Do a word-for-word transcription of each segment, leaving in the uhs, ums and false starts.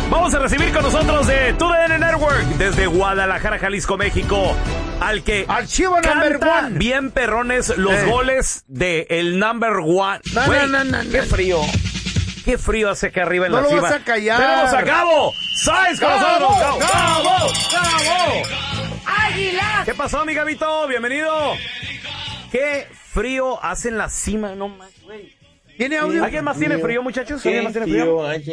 Vamos a recibir con nosotros de T U D N Network desde Guadalajara, Jalisco, México, al que Archivo number canta one. bien perrones los Eh. goles de el number one. No, Güey, no, no, no, qué no. frío. Qué frío hace acá arriba en No la lo cima. vas a callar. Tenemos a Gabo Sáenz con ¡Gabo! nosotros. Gabo, ¡Gabo! Gabo. ¡Águila! ¿Qué pasó, mi Gabito? Bienvenido. Qué frío hace en la cima, no más, güey. ¿Tiene audio? ¿Alguien más tiene frío, muchachos? ¿Alguien más tiene frío?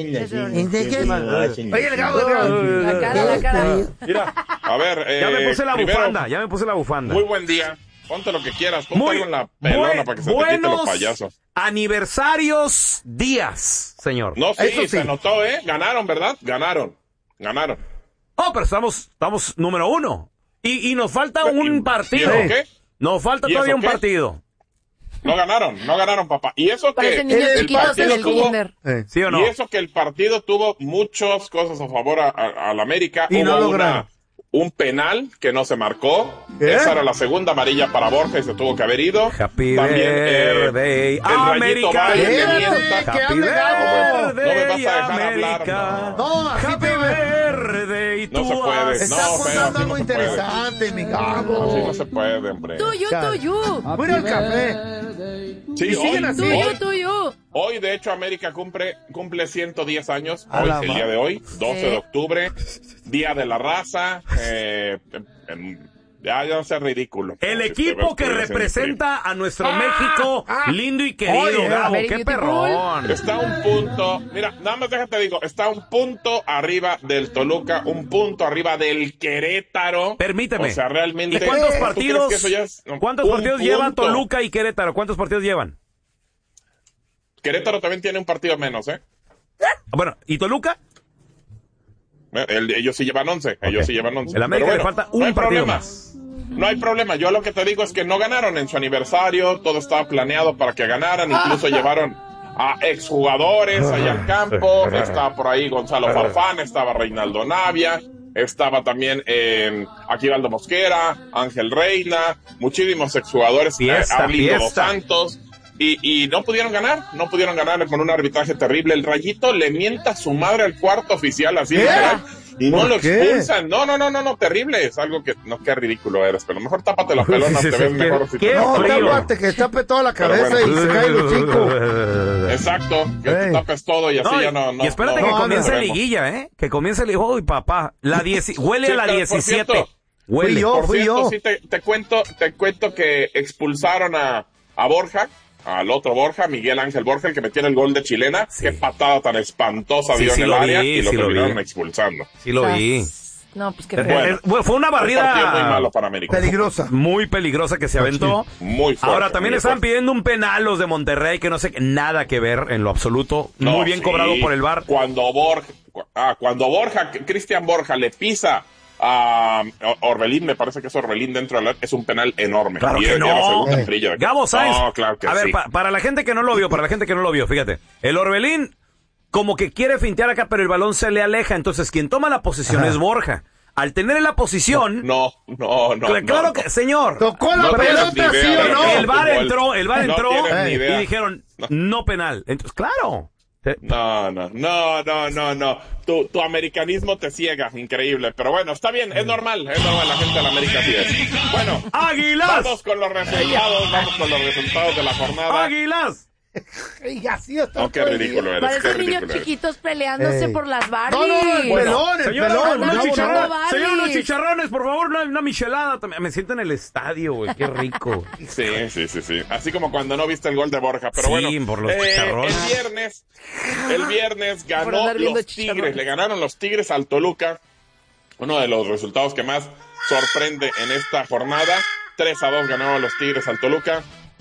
Oye, el Gabo. La cara, la cara. Mira, a ver, eh, Ya me puse la primero, bufanda, ya me puse la bufanda. Muy buen día. Ponte lo que quieras. Ponte Muy algo en la pelona buen- para que se te quiten los buenos payasos. aniversarios días, señor. No, sí, Eso sí. se notó, ¿eh? Ganaron, ¿verdad? Ganaron. Ganaron. Oh, pero estamos, estamos número uno. Y, y nos falta un ¿Y partido. eso qué? Nos falta ¿Y eso todavía un qué? partido. No ganaron, no ganaron, papá. Y eso que Parecen niños el chiquitos en partido el tuvo- kinder. Eh. ¿Sí o no? Y eso que el partido tuvo muchas cosas a favor a, a, a la América. Y Hubo no una, lograron. un penal que no se marcó. ¿Qué? Esa era la segunda amarilla para Borja y se tuvo que haber ido. Happy También, eh, birthday, el Rayito América. Valle que Espérate, mienta. que Happy hable Gabo. No me vas a birthday, dejar hablar, América. No, así Happy te- birthday, No tú se puede. has- Está No, feo, contando así algo no se puede. interesante, mi Así Gabo. no se puede, hombre. Tuyo, tuyo. Mira el café. Sí, Y siguen hoy, así. Tuyo, hoy, tuyo. hoy, de hecho, América cumple, cumple ciento diez años. A Hoy, la el madre. día de hoy, doce Sí. de octubre, Día de la Raza. Eh, em, ya, ya no sea ridículo. El Si equipo usted que ve, estoy representa a nuestro Ah, México ah. lindo y querido, Oye, Gabo. very Qué beautiful. perrón. Está a un punto, mira, nada más déjate digo, está a un punto arriba del Toluca, un punto arriba del Querétaro. Permíteme. O sea, realmente. ¿Y cuántos ¿tú crees partidos, que eso ya es- no, cuántos un partidos llevan punto? Toluca y Querétaro? ¿Cuántos partidos llevan? Querétaro también tiene un partido menos, ¿eh? Bueno, ¿y Toluca? El- ellos sí llevan once, ellos sí llevan once. El América Pero le bueno, falta no un hay partido problema. más. No hay problema, yo lo que te digo es que no ganaron en su aniversario, todo estaba planeado para que ganaran, incluso llevaron a exjugadores allá al campo, estaba por ahí Gonzalo Farfán, estaba Reinaldo Navia, estaba también eh, Aquivaldo Mosquera, Ángel Reina, muchísimos exjugadores, Fiesta, Arlindo Dos fiesta. Santos, y, y no pudieron ganar, no pudieron ganar con un arbitraje terrible. El Rayito le mienta a su madre al cuarto oficial, así ¿Qué? literal, y no ¿Por lo qué? expulsan. No, no, no, no, no, terrible. Es algo que, no, qué ridículo eres, pero mejor tápate la pelona, Sí, te sí, ves sí, mejor. qué- si qué te No, tapas la frío. pelona. tápate, que tape toda la Pero cabeza bueno. y se cae el hocico. Exacto, que te Ey. tapes todo y así No, ya no, no. y espérate no, que no, comience no la sabemos. liguilla, ¿eh? Que comience el hijo y papá. La dieci- huele Sí, a la pero, por diecisiete. cierto, Huele. fui yo. Por fui cierto, yo. sí te, te cuento, te cuento que expulsaron a, a Borja, al otro Borja, Miguel Ángel Borja, el que metió en el gol de chilena. Sí. Qué patada tan espantosa Sí, dio sí en el lo área vi, y lo sí lo terminaron vi. expulsando. Sí lo vi. No, pues qué Eh, feo. eh, Fue fue una Un partido muy barrida malo para América. Peligrosa. muy peligrosa que se aventó. Muy fuerte. Ahora también muy estaban fuerte. pidiendo un penal los de Monterrey que no sé, nada que ver en lo absoluto. No, Muy bien sí. cobrado por el V A R. Cuando Borja, cu- ah, cuando Borja, Cristian Borja le pisa a Orbelín, me parece que es Orbelín dentro del área, es un penal enorme. Claro Y que es- y no. era segunda Eh. amarilla de- Gabo Sáenz. No, claro que a ver, sí. pa- para la gente que no lo vio, para la gente que no lo vio, fíjate. El Orbelín como que quiere fintear acá, pero el balón se le aleja. Entonces, quien toma la posición Ajá. es Borja. Al tener la posición... No, no, no. cl- no, claro no. que, señor. Tocó la No tienes pelota, ni idea ¿sí de o lo no? que es El V A R fútbol. entró, el V A R No entró tienes ni y idea. dijeron, no penal. Entonces, claro. Te- No, no, no, no, no, no. Tu, tu americanismo te ciega, increíble. Pero bueno, está bien, es normal, es normal, la gente de la América así es. Bueno, ¡Águilas! vamos con los resultados, vamos con los resultados de la jornada. ¡Águilas! Y así está. No, qué todo el ridículo día. eres, qué Parecen niños ridículo eres. chiquitos peleándose Ey. por las Barbies. No, no, el pelón, el Señor, pelón. unos no, Bravo, chicharrones, no, no. señor, unos chicharrones, por favor, una, una michelada. también. Me siento en el estadio, güey, qué rico. Sí, sí, sí, sí. Así como cuando no viste el gol de Borja. Pero Sí, bueno, por los eh, chicharrones. el viernes, el viernes Por ganó andar viendo los Tigres. chicharrones. Le ganaron los Tigres al Toluca. Uno de los resultados que más sorprende en esta jornada. tres a dos ganaron los Tigres al Toluca.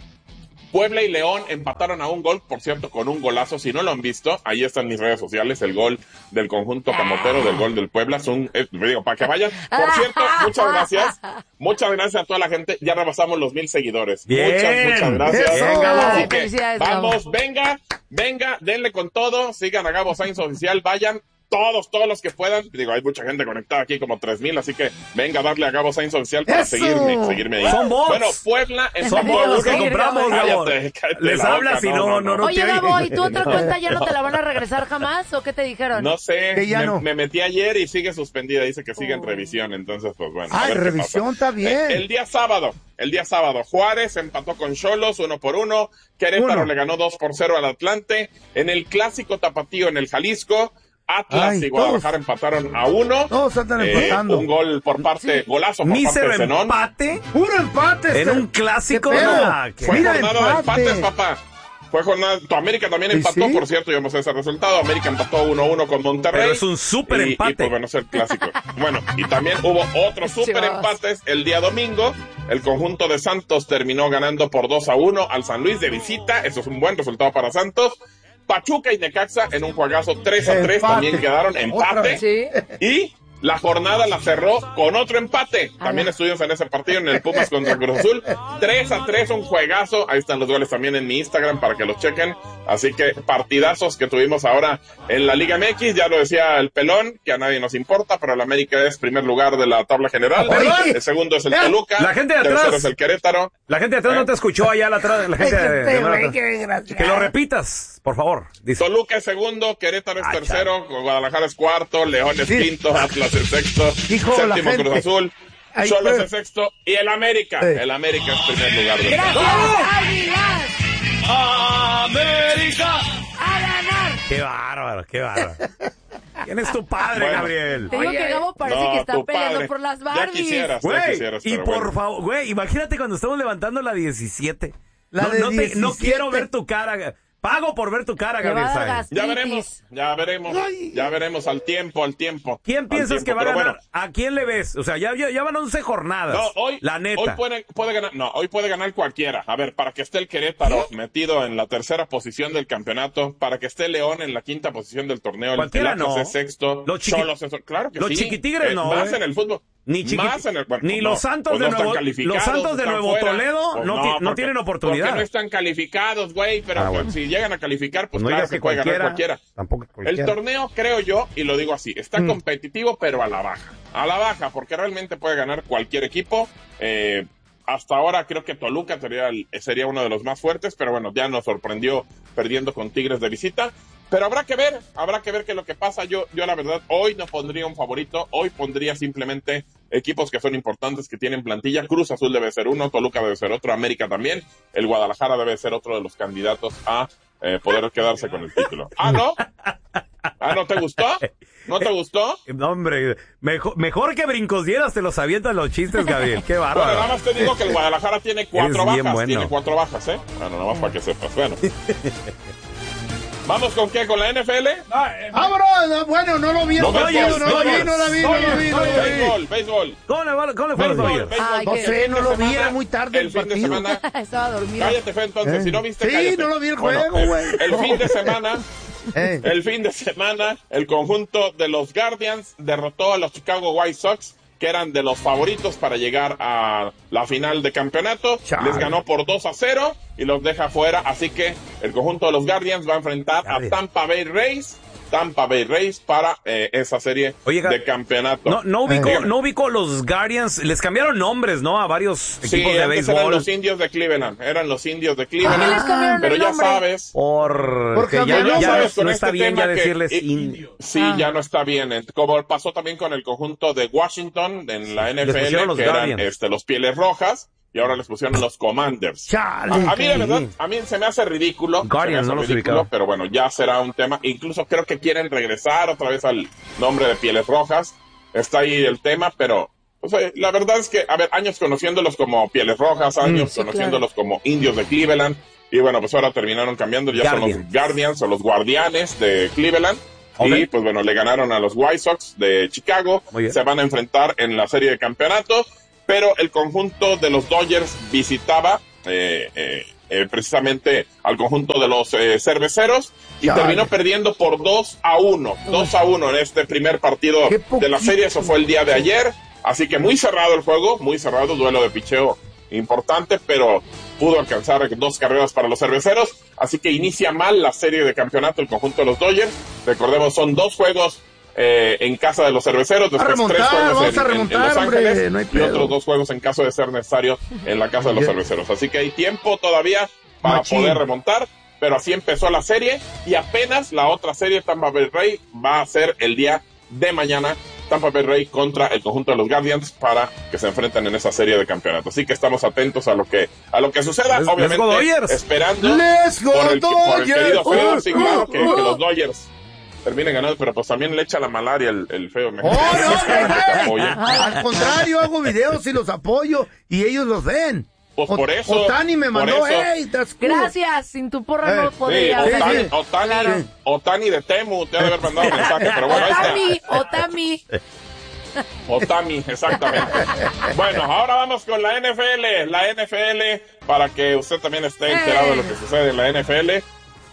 Puebla y León empataron a un gol, por cierto, con un golazo. Si no lo han visto, ahí están mis redes sociales, el gol del conjunto camotero, del gol del Puebla. Es un, es, digo, para que vayan. Por cierto, muchas gracias. Muchas gracias a toda la gente. Ya rebasamos los mil seguidores. Bien. Muchas, muchas gracias. Eso. Bien, Gabo. Así que Felicidades, Gabo. vamos, venga, venga, denle con todo. Sigan a Gabo Sainz Oficial, vayan. todos, todos los que puedan. Digo, hay mucha gente conectada aquí, como tres mil, así que venga a darle a Gabo Sainz Oficial para ¡Eso! seguirme, seguirme ahí. Son bots. Bueno, Puebla en Son bots los que Sí, compramos, no, Gabo. cállate, cállate Les la hablas boca, y no, no, no, Oye, te Gabo, oyen. ¿y tu otra cuenta ya no te la van a regresar jamás o qué te dijeron? No sé, Que ya me, no. me metí ayer y sigue suspendida, dice que sigue en Oh. revisión, entonces pues bueno. a Ay, ver qué revisión pasa. está bien. Eh, El día sábado, el día sábado, Juárez empató con Xolos uno por uno, Querétaro Uno. le ganó dos por cero al Atlante, en el clásico tapatío en el Jalisco, Atlas Ay, y Guadalajara todos. empataron a uno. Todos andan Eh, empatando. un gol por parte, golazo por parte Mísero de Zenón. empate Puro empate. en este- un clásico. ¿Qué pedo? Ah, qué- Fue Mira, jornada de empate. empates, papá. Fue jornada, tu América también ¿Y empató, sí? por cierto, ya vamos a ese resultado. América empató uno uno con Monterrey. Pero es un súper Y- empate. Y pues bueno, es el clásico. Bueno, y también hubo otros súper Chivas. empates el día domingo. El conjunto de Santos terminó ganando por dos a uno al San Luis de visita. Eso es un buen resultado para Santos. Pachuca y Necaxa en un juegazo tres a tres Empate. también quedaron Otra empate. vez. Sí. Y la jornada la cerró con otro empate. También Ala. estuvimos en ese partido, en el Pumas contra Cruz Azul. tres a tres, un juegazo. Ahí están los goles también en mi Instagram para que los chequen. Así que partidazos que tuvimos ahora en la Liga M X. Ya lo decía el Pelón, que a nadie nos importa, pero el América es primer lugar de la tabla general. Oye. El segundo es el Toluca. La gente de tercero atrás. es el Querétaro. La gente de atrás ¿Eh? no te escuchó allá la, atrás, la gente de, de- Este de- güey, qué desgraciado. Que lo repitas, por favor. Dice. Toluca es segundo, Querétaro es Ah, tercero, Guadalajara es cuarto, León es Sí. quinto, Atlas es sexto, Hijo, la séptimo gente. Cruz Azul, Ahí Xolos fue. es sexto y el América. Sí. El América es primer lugar del ¡Gracias, Águilas! ¡América! ¡A ganar! ¡Qué bárbaro, qué bárbaro! ¿Quién es tu padre, Bueno. Gabriel? Te digo Oye, que Gabo parece No, que está tu peleando padre. por las Ya Barbies. quisieras, ya Güey, quisieras, y pero por bueno. favor, güey, imagínate cuando estamos levantando la diecisiete. La no, de no, te- no diecisiete. quiero ver tu cara. Pago por ver tu cara, Te va Gabriel a dar Sainz. Ya gastritis. veremos, ya veremos, Ay. ya veremos al tiempo, al tiempo. ¿Quién al piensas tiempo, que va a pero ganar? bueno. ¿A quién le ves? O sea, ya, ya, ya van once jornadas. No, hoy, la neta. hoy puede, puede ganar, no, hoy puede ganar cualquiera. A ver, para que esté el Querétaro metido en la tercera posición del campeonato, para que esté León en la quinta posición del torneo, el Cualquiera Atlas no. es sexto, Los chiqui- Xolos es- claro que los sí. chiquitigres no, Más eh. en el fútbol. Ni chiqui- Más en el, bueno, ni pues los no, Santos pues de no están Nuevo- calificados, los Santos de están Nuevo fuera. Toledo Pues no ti- no porque- tienen oportunidad. Porque no están calificados, güey, pero Ah, pues, bueno. si llegan a calificar, pues No claro digas que que puede ganar cualquiera. cualquiera. Tampoco El cualquiera. torneo, creo yo, y lo digo así, está Mm. competitivo, pero a la baja. A la baja, porque realmente puede ganar cualquier equipo. Eh, hasta ahora creo que Toluca sería, el- sería uno de los más fuertes, pero bueno, ya nos sorprendió perdiendo con Tigres de visita. Pero habrá que ver, habrá que ver qué es lo que pasa. Yo, yo la verdad, hoy no pondría un favorito, hoy pondría simplemente equipos que son importantes, que tienen plantilla. Cruz Azul debe ser uno, Toluca debe ser otro, América también. El Guadalajara debe ser otro de los candidatos a eh, poder quedarse con el título. Ah, ¿no? Ah, ¿no te gustó? ¿No te gustó? No, hombre, mejor, mejor que brincos dieras te los avientas los chistes, Gabriel. Qué Bueno, nada bárbaro. más te digo que el Guadalajara tiene cuatro Eres bien bajas. bueno. Tiene cuatro bajas, ¿eh? Bueno, nada más para que sepas. Bueno. ¿Vamos con qué? ¿Con la N F L? ¡Vámonos! No, bueno, no lo vi. No, No, lo vi, Dodgers, no lo vi, Dodgers, no lo vi, no lo vi, no lo vi. Béisbol, béisbol. ¿Cómo le, va- cómo le fue a los Béisbol, Dodgers? béisbol. Ay, No qué- sé, no lo vi, semana- era muy tarde el El fin de partido. semana. Estaba dormido. Cállate, Fe, entonces. Eh. Si no viste, Sí, cállate. no lo vi el Bueno, juego, güey. el, el fin de semana, Eh. el fin de semana, el conjunto de los Guardians derrotó a los Chicago White Sox, que eran de los favoritos para llegar a la final de campeonato. Chale. Les ganó por dos a cero y los deja fuera. Así que el conjunto de los Guardians va a enfrentar a Guardians. Tampa Bay Rays. Tampa Bay Rays para eh, esa serie Oye, Ga- de campeonato. No, no ubico, Eh. no ubico los Guardians. Les cambiaron nombres, ¿no? A varios Sí, equipos de antes eran béisbol. los indios de Cleveland. Eran los indios de ¿Por qué les Cleveland. cambiaron Pero el ya nombre? sabes. Porque Porque ya, habló, ya sabes, no, con está este bien ya tema que- decirles y- indio. Sí, Ah. ya no está bien. Eh, Como pasó también con el conjunto de Washington en la N F les L, pusieron los que eran Guardians. este, los Pieles Rojas, y ahora les pusieron los Commanders. Chale. A, a mí, la Sí. verdad, a mí se me hace ridículo. se me Guardians, hace no los ridículo, ubicaba. pero bueno, ya será un tema. Incluso creo que quieren regresar otra vez al nombre de Pieles Rojas. Está ahí el tema, pero o sea, la verdad es que, a ver, años conociéndolos como Pieles Rojas, años Sí, conociéndolos como indios de Cleveland, y bueno, pues ahora terminaron cambiando, ya son los Guardians. Guardians o los Guardianes de Cleveland. Ok. Y pues bueno, le ganaron a los White Sox de Chicago. Muy bien. Se van a enfrentar en la serie de campeonatos, pero el conjunto de los Dodgers visitaba eh, eh, eh, precisamente al conjunto de los eh, cerveceros y Chale. terminó perdiendo por dos a uno. dos a uno en este primer partido Qué de la serie. Eso fue el día de ayer. Así que muy cerrado el juego, muy cerrado, duelo de picheo importante, pero pudo alcanzar dos carreras para los cerveceros. Así que inicia mal la serie de campeonato el conjunto de los Dodgers. Recordemos, son dos juegos eh, en casa de los cerveceros, después remontar, tres juegos vamos en, a en- remontar, en Los hombre, Ángeles no hay y pedo. otros dos juegos en caso de ser necesario en la casa de los Yeah. cerveceros. Así que hay tiempo todavía para Machín. poder remontar, pero así empezó la serie y apenas la otra serie, Tampa Bay Rays, va a ser el día de mañana. Tampa Bay Rays contra el conjunto de los Guardians para que se enfrenten en esa serie de campeonato. Así que estamos atentos a lo que a lo que suceda, Let's- let's go obviamente Dodgers. esperando Let's go por el, por el querido Dodgers. feo, Uh, sí, claro, uh, que, que uh. los Dodgers terminen ganando, pero pues también le echa la malaria el, el feo. Me ¡Oh, no, güey! Apoya. Al contrario, hago videos y los apoyo y ellos los ven. Pues por eso, Otani me por mandó, eso. hey, that's cool. Gracias, sin tu porra Eh, no sí, podría. Sí, sí, Otani, sí. Otani, Claro. Otani de Temu te ha de haber mandado un mensaje, pero bueno, ahí está. Otami, Otami. Otami, exactamente. Bueno, ahora vamos con la N F L. La N F L, para que usted también esté enterado de lo que sucede en la N F L.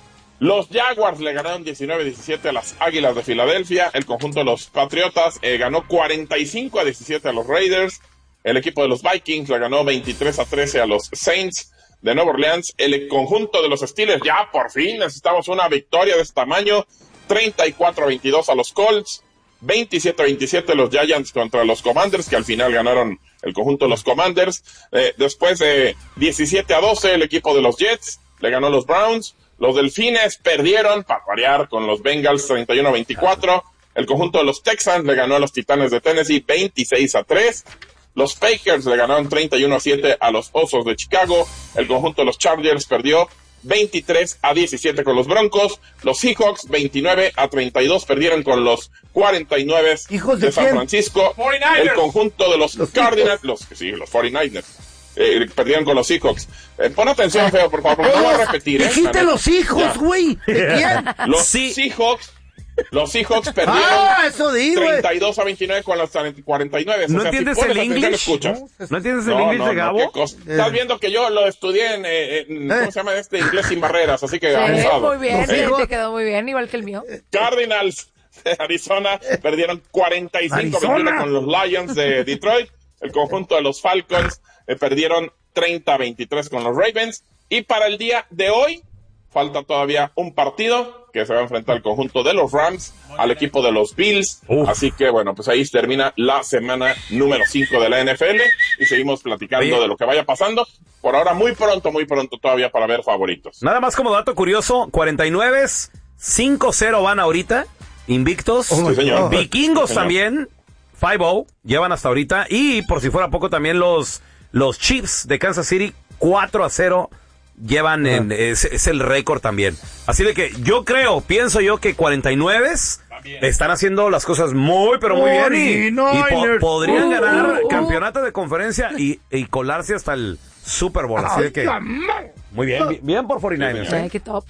Los Jaguars le ganaron diecinueve a diecisiete a las Águilas de Filadelfia. El conjunto de los Patriotas eh, ganó cuarenta y cinco a diecisiete a los Raiders. El equipo de los Vikings le ganó veintitrés a trece a los Saints de Nueva Orleans. El conjunto de los Steelers, ya por fin necesitamos una victoria de este tamaño. treinta y cuatro a veintidós a los Colts. veintisiete a veintisiete los Giants contra los Commanders, que al final ganaron el conjunto de los Commanders. Eh, después de diecisiete a doce, el equipo de los Jets le ganó a los Browns. Los Delfines perdieron, para variar, con los Bengals treinta y uno a veinticuatro. El conjunto de los Texans le ganó a los Titanes de Tennessee veintiséis a tres. Los Packers le ganaron treinta y uno a siete a los Osos de Chicago. El conjunto de los Chargers perdió veintitrés a diecisiete con los Broncos. Los Seahawks veintinueve a treinta y dos perdieron con los cuarenta y nueve ¿Hijos de de San quién? Francisco. El conjunto de los, Los Cardinals, los, sí, los cuarenta y nueve eh, perdieron con los Seahawks. Eh, pon atención, feo, por favor, porque no voy a repetir. ¿eh? Dijiste los hijos, güey. ¿De quién? Los Sí. Seahawks, los Seahawks perdieron Ah, eso di, güey. treinta y dos a veintinueve con los cuarenta y nueve. ¿No O sea, si entiendes pones el atención, English? escuchas. ¿No entiendes el No, inglés no, de no, Gabo? qué cosa. Estás viendo que yo lo estudié en, eh, en- ¿cómo se llama este? Inglés sin barreras, así que Sí, avanzado. muy bien, Los eh, hijos. te quedó muy bien, igual que el mío. Cardinals de Arizona perdieron cuarenta y cinco a veintiuno Arizona. con los Lions de Detroit. El conjunto de los Falcons eh, perdieron treinta a veintitrés con los Ravens. Y para el día de hoy, falta todavía un partido que se va a enfrentar el conjunto de los Rams al equipo de los Bills. Uf. Así que bueno, pues ahí termina la semana número cinco de la N F L y seguimos platicando Oye. de lo que vaya pasando. Por ahora muy pronto, muy pronto todavía para ver favoritos. Nada más como dato curioso, cuarenta y nueve, cinco cero van ahorita, invictos. Sí, señor. Vikingos Sí, señor. también, cinco cero, llevan hasta ahorita. Y por si fuera poco también los, los Chiefs de Kansas City, cuatro a cero, llevan en, es, es el récord también. Así de que yo creo, pienso yo que cuarenta y nueve están haciendo las cosas muy, pero muy bien. Y, y po- forty-niners. podrían Uh, ganar uh, uh. campeonato de conferencia y, y colarse hasta el Super Bowl. Así de que, muy bien, bi- bien por cuarenta y nueve. Ay, qué top.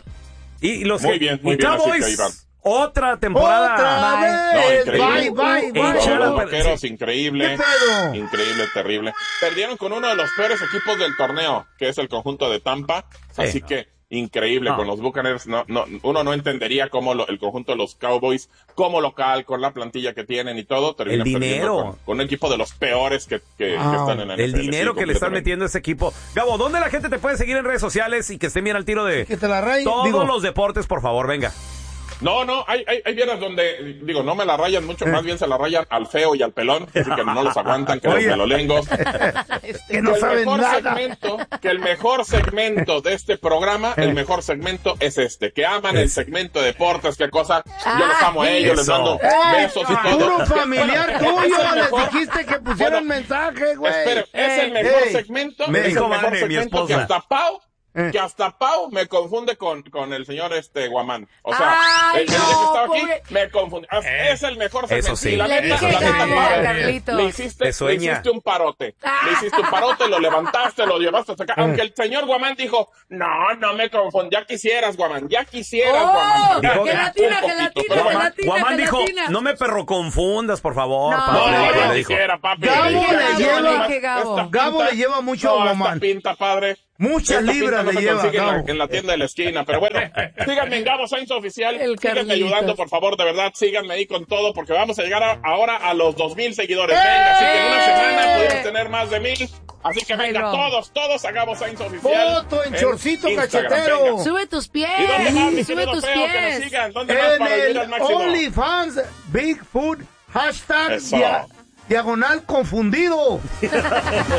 Y los Muy que- bien, muy y bien, así que Cowboys, ahí van. otra temporada. Otra Bye. vez. No, Bye, increíble. bye, bye. Echar Los a per- vaqueros, increíble. ¿Qué pedo? Increíble, terrible. Perdieron con uno de los peores equipos del torneo, que es el conjunto de Tampa. Sí, Así no. que increíble No. con los Buccaneers. No, no, uno no entendería cómo lo- el conjunto de los Cowboys, como local, con la plantilla que tienen y todo, terminan El perdiendo dinero. Con, con un equipo de los peores que, que, Wow. que están en la El N F L. dinero Sí, que le están completamente. metiendo a ese equipo. Gabo, ¿dónde la gente te puede seguir en redes sociales y que estén bien al tiro de Que te la rayen, todos digo. los deportes, por favor? Venga. No, no, hay, hay, hay viernes donde, digo, no me la rayan mucho, más bien se la rayan al feo y al pelón, así que no los aguantan, que los Oye. melolengos. Que no el saben mejor nada. segmento, que el mejor segmento de este programa, el mejor segmento es este, que aman el segmento de deportes, qué cosa, yo los amo a ellos, les Eso. mando ¡Ey! besos y todo. Puro familiar Es tuyo. el Les mejor- dijiste que pusieran Bueno, mensaje, güey. Esperen, es el Ey, mejor ey. segmento, Me es el dijo mejor Vane, mi segmento que esposa. hasta Pau, Eh. que hasta Pau me confunde con, con el señor este Guamán. O sea, Ay, el, el que no, estaba aquí pobre. me confunde. Es, es el mejor segmento. eso sí. Y la Le neta, dije la neta, Gabo, Pau, Carlitos. le hiciste, Te le sueña. hiciste un parote. Le hiciste un parote, lo levantaste, lo llevaste hasta acá. Aunque el señor Guamán dijo, no, no me confundí, ya quisieras, Guamán, ya quisieras, ¡Oh! Guamán. Dijo- Un Gelatina, poquito, gelatina, pero bueno. gelatina. Guamán dijo, gelatina. no me perro confundas, por favor. No, Pablo", No, no, le no, dijo. quisiera, papi. Gabo Le dije, le "Ay, lleva- no, dije, Gabo. esta Gabo pinta- le lleva mucho no, a esta Guamán. pinta, padre. Muchas Esta libras pinta no le se lleva, consigue en la, Gabo. en la tienda de la esquina. Pero bueno, síganme en Gabo Sainz Oficial. El Síganme Carlitos. ayudando, por favor, de verdad. Síganme ahí con todo, porque vamos a llegar a- ahora a los dos mil seguidores. Venga, así que en una semana pudimos tener más de mil. Así que venga, Jairo. todos, todos a Gabo Sainz Oficial. Foto en chorcito Instagram. cachetero. Venga. Sube tus pies. ¿Y dónde más, mi Sube querido tus feo, que nos pies. sigan? ¿Dónde más En para vivir el al máximo? OnlyFans Bigfoot hashtag Eso. dia- diagonal confundido.